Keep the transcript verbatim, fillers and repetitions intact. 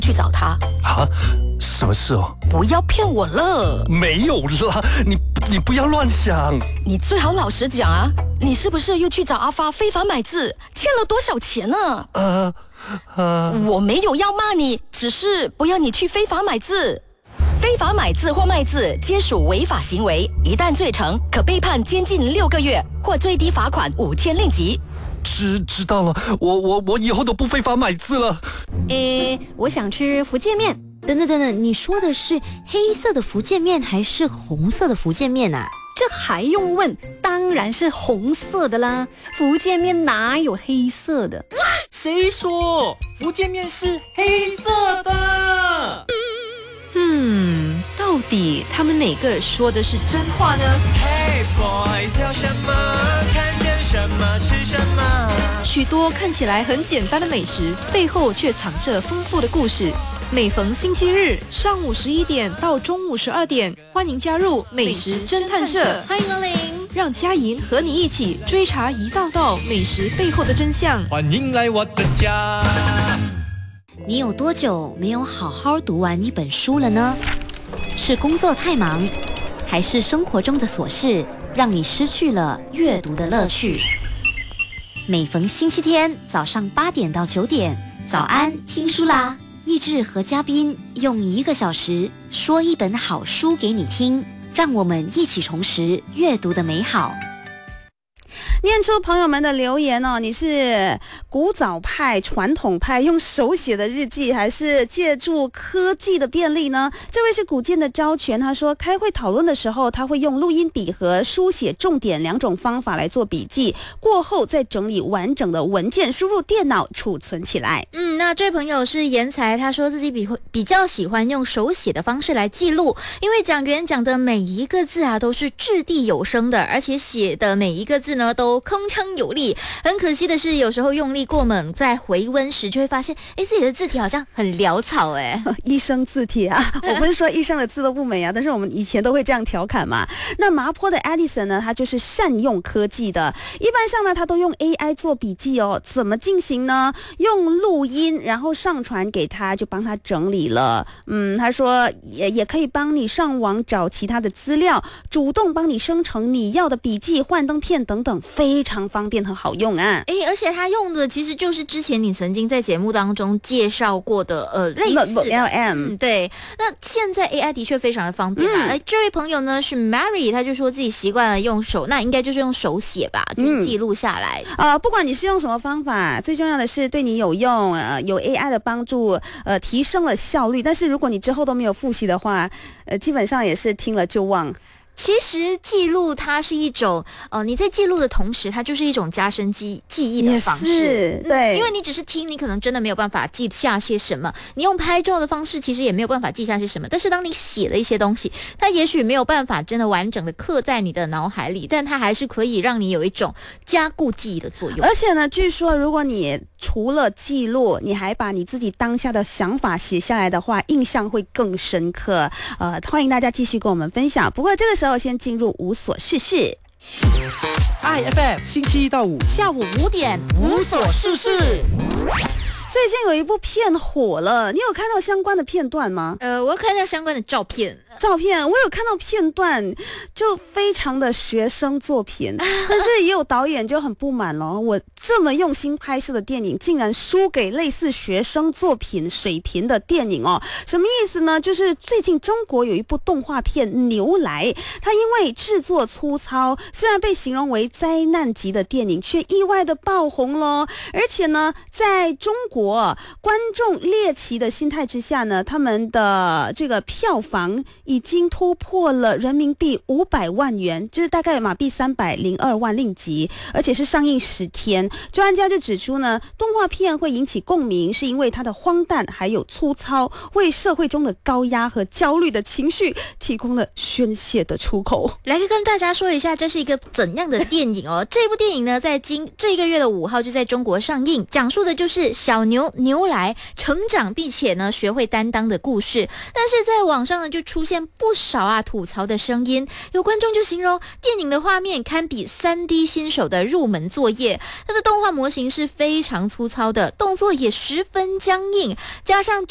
去找他。 啊？什么事哦？ 不要骗我了。 没有啦，你你不要乱想。 你最好老实讲啊，你是不是又去找阿发非法买字，欠了多少钱呢？ 呃呃， 我没有要骂你，只是不要你去非法买字。非法买字或卖字皆属违法行为，一旦罪成，可被判监禁六个月或最低罚款五千令吉。 知知道了，我我我以后都不非法买字了。 诶，我想吃福建面。等等等等，你说的是黑色的福建面还是红色的福建面啊？ 这还用问？当然是红色的啦！福建面哪有黑色的？ 谁说福建面是黑色的？ 嗯，到底他们哪个说的是真话呢？ Hey boys， 挑什么？看见什么吃什么？ 许多看起来很简单的美食，背后却藏着丰富的故事。每逢星期日上午十一点到中午十二点，欢迎加入美食侦探社， 欢迎光临， 让佳莹和你一起追查一道道美食背后的真相。 欢迎来我的家。 你有多久没有好好读完一本书了呢？是工作太忙，还是生活中的琐事让你失去了阅读的乐趣？每逢星期天早上八点到九点，早安听书啦！益智和嘉宾用一个小时说一本好书给你听，让我们一起重拾阅读的美好。 念出朋友们的留言哦，你是古早派、传统派，用手写的日记，还是借助科技的便利呢？这位是古建的昭全，他说开会讨论的时候，他会用录音笔和书写重点两种方法来做笔记，过后再整理完整的文件，输入电脑储存起来。 嗯，那这位朋友是严才，他说自己比比较喜欢用手写的方式来记录，因为讲员讲的每一个字啊都是掷地有声的，而且写的每一个字呢都铿锵有力。很可惜的是，有时候用力过猛，在回温时就会发现，哎，自己的字体好像很潦草哎。 医生字体啊，我不是说医生的字都不美啊，但是我们以前都会这样调侃嘛。那麻坡的 Edison 呢，他就是善用科技的，一般上呢，他都用 A I 做笔记哦。怎么进行呢？用录音，然后上传给他，就帮他整理了。嗯，他说也也可以帮你上网找其他的资料，主动帮你生成你要的笔记、幻灯片等等，非常方便和好用啊。 哎，而且他用的其实就是之前你曾经在节目当中介绍过的呃类似的 L M、 嗯、对。那现在 A I 的确非常的方便啊。哎、嗯，这位朋友呢是 Mary， 他就说自己习惯了用手，那应该就是用手写吧，就是记录下来。 啊、嗯呃，不管你是用什么方法，最重要的是对你有用，呃，有 A I 的帮助，呃，提升了效率。但是如果你之后都没有复习的话，呃，基本上也是听了就忘。 其实记录它是一种，呃，你在记录的同时，它就是一种加深记记忆的方式。 对、嗯， 因为你只是听，你可能真的没有办法记下些什么。你用拍照的方式，其实也没有办法记下些什么。但是当你写了一些东西，它也许没有办法真的完整的刻在你的脑海里，但它还是可以让你有一种加固记忆的作用。 而且呢，据说如果你除了记录，你还把你自己当下的想法写下来的话，印象会更深刻。呃，欢迎大家继续跟我们分享。不过这个时候先进入无所事事。 I F M 星期一到五下午五点，无所事事。 最近有一部片火了，你有看到相关的片段吗？ 呃，我有看到相关的照片。 照片我有看到片段，就非常的学生作品，但是也有导演就很不满了，我这么用心拍摄的电影竟然输给类似学生作品水平的电影哦。什么意思呢？就是最近中国有一部动画片《牛来》，它因为制作粗糙，虽然被形容为灾难级的电影，却意外的爆红咯。而且呢，在中国观众猎奇的心态之下呢，他们的这个票房已经突破了人民币五百万元，就是大概马币三百零二万令吉，而且是上映十天。专家就指出呢，动画片会引起共鸣，是因为它的荒诞还有粗糙，为社会中的高压和焦虑的情绪提供了宣泄的出口。 来跟大家说一下，这是一个怎样的电影哦？这部电影呢，在今这个月的五号就在中国上映，讲述的就是小牛牛来成长并且呢学会担当的故事。但是在网上呢就出现不少啊吐槽的声音，有观众就形容电影的画面堪比 三 D 新手的入门作业，它的动画模型是非常粗糙的，动作也十分僵硬，加上